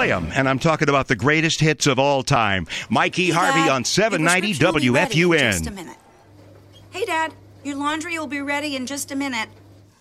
play them, and I'm talking about the greatest hits of all time. Mikey Harvey Dad, on 790 your prescription will be ready in just a WFUN. minute. Hey, Dad, your laundry will be ready in just a minute.